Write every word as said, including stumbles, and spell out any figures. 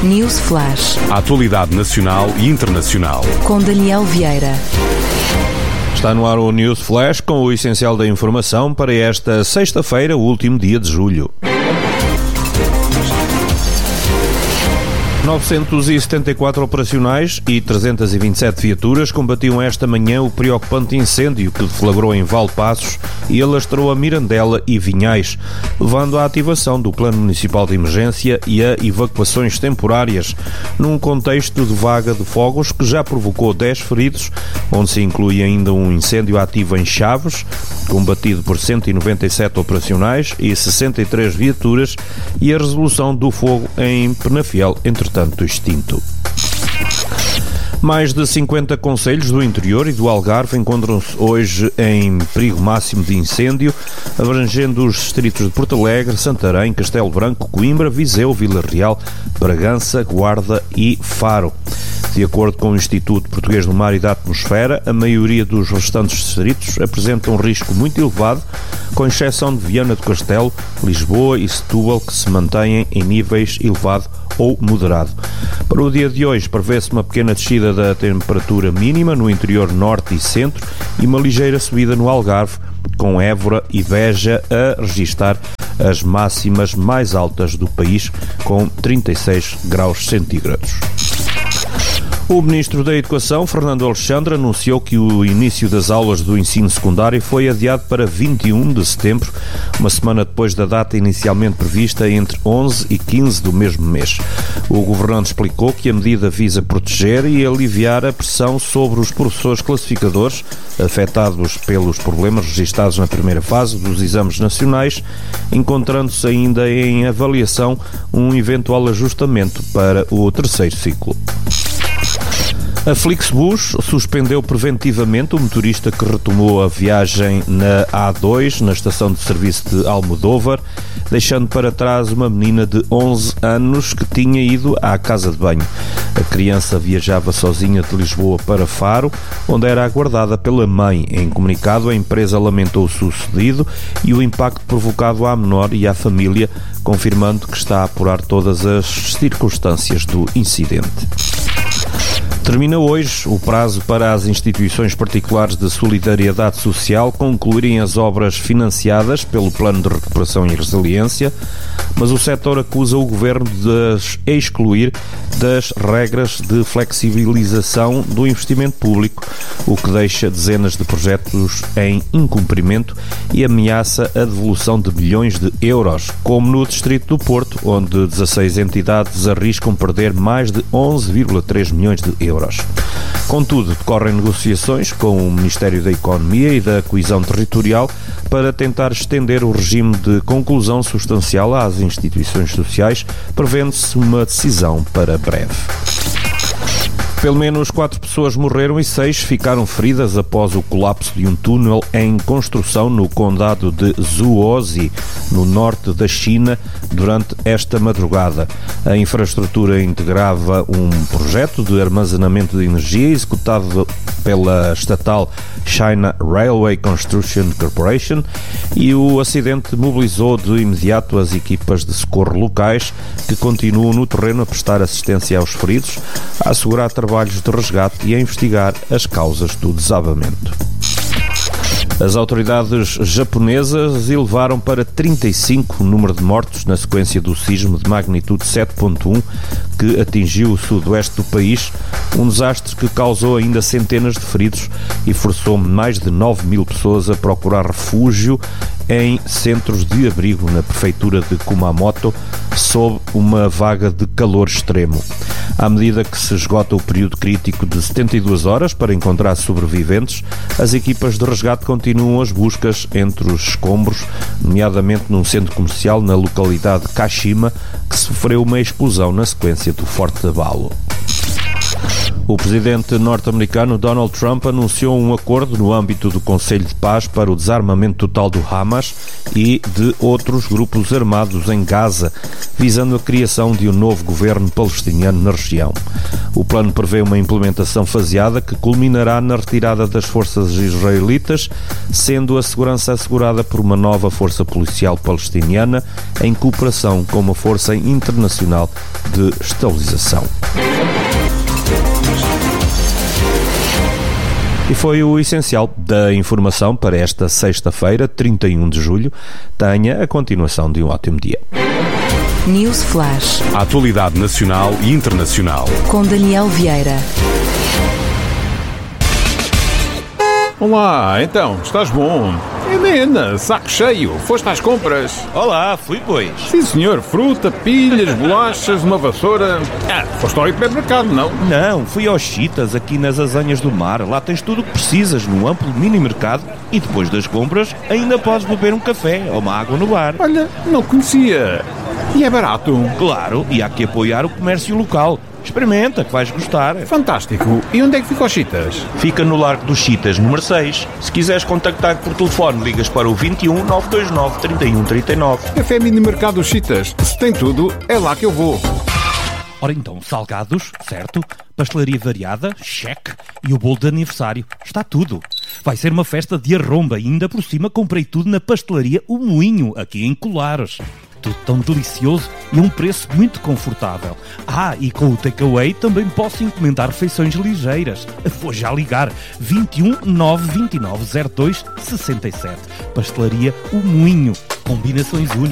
News Flash. A atualidade nacional e internacional. Com Daniel Vieira. Está no ar o News Flash com o essencial da informação para esta sexta-feira, o último dia de julho. novecentos e setenta e quatro operacionais e trezentas e vinte e sete viaturas combatiam esta manhã o preocupante incêndio que deflagrou em Valpassos e alastrou a Mirandela e Vinhais, levando à ativação do Plano Municipal de Emergência e a evacuações temporárias, num contexto de vaga de fogos que já provocou dez feridos, onde se inclui ainda um incêndio ativo em Chaves, combatido por cento e noventa e sete operacionais e sessenta e três viaturas, e a resolução do fogo em Penafiel, entretanto extinto. Mais de cinquenta concelhos do interior e do Algarve encontram-se hoje em perigo máximo de incêndio, abrangendo os distritos de Porto Alegre, Santarém, Castelo Branco, Coimbra, Viseu, Vila Real, Bragança, Guarda e Faro. De acordo com o Instituto Português do Mar e da Atmosfera, a maioria dos restantes distritos apresentam um risco muito elevado, com exceção de Viana do Castelo, Lisboa e Setúbal, que se mantêm em níveis elevado ou moderado. Para o dia de hoje prevê-se uma pequena descida da temperatura mínima no interior norte e centro e uma ligeira subida no Algarve, com Évora e Beja a registar as máximas mais altas do país, com trinta e seis graus centígrados. O Ministro da Educação, Fernando Alexandre, anunciou que o início das aulas do ensino secundário foi adiado para vinte e um de setembro, uma semana depois da data inicialmente prevista entre onze e quinze do mesmo mês. O governante explicou que a medida visa proteger e aliviar a pressão sobre os professores classificadores afetados pelos problemas registados na primeira fase dos exames nacionais, encontrando-se ainda em avaliação um eventual ajustamento para o terceiro ciclo. A Flixbus suspendeu preventivamente o motorista que retomou a viagem na A dois, na estação de serviço de Almodóvar, deixando para trás uma menina de onze anos que tinha ido à casa de banho. A criança viajava sozinha de Lisboa para Faro, onde era aguardada pela mãe. Em comunicado, a empresa lamentou o sucedido e o impacto provocado à menor e à família, confirmando que está a apurar todas as circunstâncias do incidente. Termina hoje o prazo para as instituições particulares de solidariedade social concluírem as obras financiadas pelo Plano de Recuperação e Resiliência, mas o setor acusa o Governo de as excluir das regras de flexibilização do investimento público, o que deixa dezenas de projetos em incumprimento e ameaça a devolução de bilhões de euros, como no Distrito do Porto, onde dezasseis entidades arriscam perder mais de onze vírgula três milhões de euros. Contudo, decorrem negociações com o Ministério da Economia e da Coesão Territorial para tentar estender o regime de conclusão substancial às instituições sociais, prevendo-se uma decisão para breve. Pelo menos quatro pessoas morreram e seis ficaram feridas após o colapso de um túnel em construção no condado de Zuozi, no norte da China, durante esta madrugada. A infraestrutura integrava um projeto de armazenamento de energia executado pela estatal China Railway Construction Corporation e o acidente mobilizou de imediato as equipas de socorro locais, que continuam no terreno a prestar assistência aos feridos, a assegurar trabalhos de resgate e a investigar as causas do desabamento. As autoridades japonesas elevaram para trinta e cinco o número de mortos na sequência do sismo de magnitude sete ponto um que atingiu o sudoeste do país, um desastre que causou ainda centenas de feridos e forçou mais de nove mil pessoas a procurar refúgio em centros de abrigo na prefeitura de Kumamoto, sob uma vaga de calor extremo. À medida que se esgota o período crítico de setenta e duas horas para encontrar sobreviventes, as equipas de resgate continuam as buscas entre os escombros, nomeadamente num centro comercial na localidade de Kashima, que sofreu uma explosão na sequência do forte abalo. O presidente norte-americano Donald Trump anunciou um acordo no âmbito do Conselho de Paz para o desarmamento total do Hamas e de outros grupos armados em Gaza, visando a criação de um novo governo palestiniano na região. O plano prevê uma implementação faseada que culminará na retirada das forças israelitas, sendo a segurança assegurada por uma nova força policial palestiniana em cooperação com uma força internacional de estabilização. E foi o essencial da informação para esta sexta-feira, trinta e um de julho. Tenha a continuação de um ótimo dia. News Flash. A atualidade nacional e internacional. Com Daniel Vieira. Olá, então, estás bom? Helena, saco cheio, foste às compras? Olá, fui pois. Sim senhor, fruta, pilhas, bolachas, uma vassoura... Ah, foste ao hipermercado, não? Não, fui aos Chitas, aqui nas Azanhas do Mar. Lá tens tudo o que precisas num amplo mini-mercado e depois das compras ainda podes beber um café ou uma água no bar. Olha, não conhecia. E é barato? Claro, e há que apoiar o comércio local. Experimenta, que vais gostar. Fantástico. E onde é que ficam os Chitas? Fica no Largo dos Chitas, número seis. Se quiseres contactar por telefone, ligas para o vinte e um, nove dois nove, trinta e um, trinta e nove. Café Mini Mercado dos Chitas. Se tem tudo, é lá que eu vou. Ora então, salgados, certo? Pastelaria variada, cheque. E o bolo de aniversário, está tudo. Vai ser uma festa de arromba e ainda por cima comprei tudo na pastelaria O Moinho, aqui em Colares. Tudo tão delicioso e a um preço muito confortável. Ah, e com o takeaway também posso encomendar refeições ligeiras. Vou já ligar. vinte e um, nove vinte e nove, zero dois, sessenta e sete. Pastelaria O Moinho. Combinações únicas.